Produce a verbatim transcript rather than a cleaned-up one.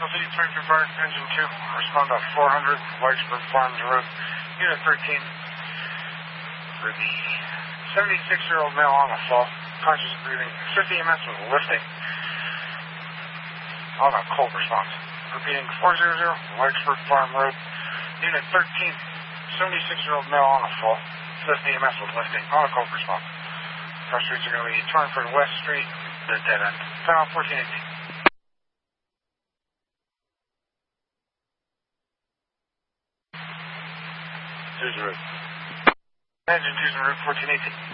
Central City, twenty-three Park, Engine two, respond to four hundred, Larkspur Farms Road, Unit thirteen, for the seventy-six-year-old male on the fall, conscious and breathing, fifty E M S was lifting on a cold response. Repeating, four hundred, Larkspur Farm Road, Unit thirteen, seventy-six-year-old male on the fall, fifty E M S was lifting on a cold response. Cross streets are going to be Torrenford West Street, the dead end. Final fourteen eighteen. Engine two's en route, fourteen eighteen.